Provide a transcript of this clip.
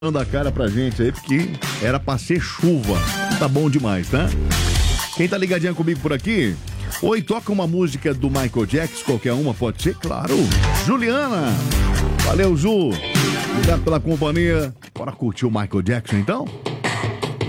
dando a cara pra gente aí, porque era pra ser chuva. Tá bom demais, tá? Quem tá ligadinha comigo por aqui? Oi, toca uma música do Michael Jackson, qualquer uma, pode ser? Claro. Juliana. Valeu, Ju. Obrigado pela companhia. Bora curtir o Michael Jackson, então?